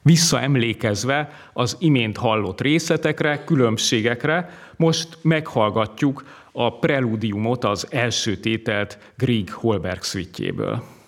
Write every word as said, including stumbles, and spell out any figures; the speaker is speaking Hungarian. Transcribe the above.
Visszaemlékezve az imént hallott részletekre, különbségekre, most meghallgatjuk a prelúdiumot, az első tételt Grieg Holberg szüitjéből.